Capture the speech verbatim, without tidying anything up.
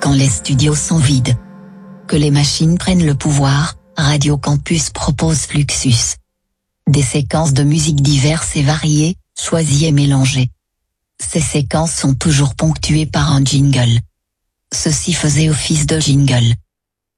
quand les studios sont vides. Que les machines prennent le pouvoir, Radio Campus propose Fluxus. Des séquences de musique diverses et variées, choisies et mélangées. Ces séquences sont toujours ponctuées par un jingle. Ceci faisait office de jingle.